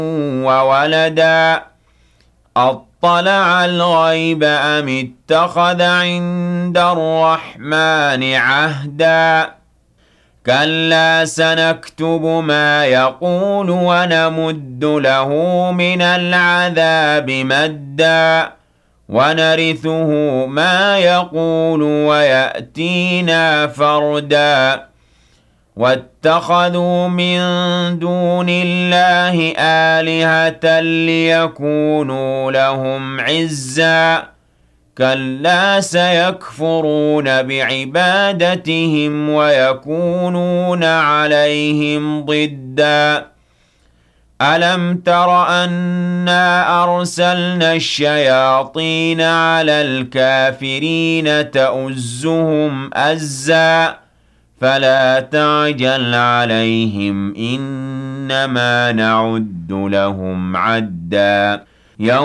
وولدا أطلع الغيب أم اتخذ عند الرحمن عهدا كلا سنكتب ما يقول ونمد له من العذاب مدا ونرثه ما يقول ويأتينا فردا واتخذوا من دون الله آلهة ليكونوا لهم عزا كلا سيكفرون بعبادتهم ويكونون عليهم ضدا ألم تر أنا أرسلنا الشياطين على الكافرين تؤزهم أزا فلا تعجل عليهم إنما نعد لهم عدا